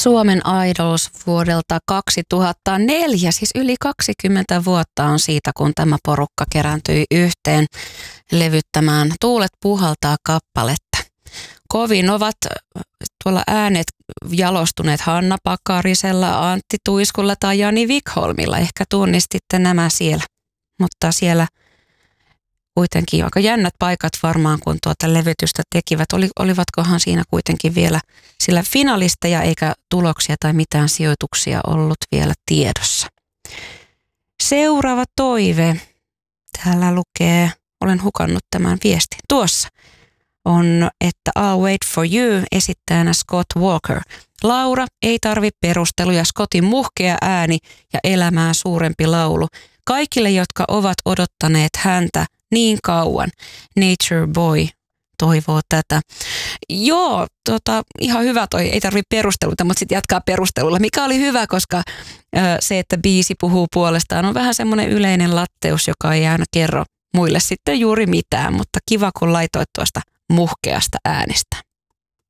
Suomen Idols vuodelta 2004, siis yli 20 vuotta on siitä, kun tämä porukka kerääntyi yhteen levyttämään Tuulet puhaltaa -kappaletta. Kovin ovat tuolla äänet jalostuneet Hanna Pakarisella, Antti Tuiskulla tai Jani Wikholmilla. Ehkä tunnistitte nämä siellä, mutta siellä kuitenkin aika jännät paikat varmaan, kun tuota levytystä tekivät. Olivatkohan siinä kuitenkin vielä sillä finalisteja eikä tuloksia tai mitään sijoituksia ollut vielä tiedossa. Seuraava toive. Täällä lukee, olen hukannut tämän viestin tuossa, on, että I'll Wait for You esittäjänä Scott Walker. Laura, ei tarvi perusteluja, Scottin muhkea ääni ja elämää suurempi laulu. Kaikille, jotka ovat odottaneet häntä niin kauan. Nature Boy toivoo tätä. Joo, ihan hyvä toi, ei tarvitse perusteluita, mutta sitten jatkaa perustelulla, mikä oli hyvä, koska se, että biisi puhuu puolestaan, on vähän semmoinen yleinen latteus, joka ei aina kerro muille sitten juuri mitään, mutta kiva, kun laitoit tuosta muhkeasta äänestä.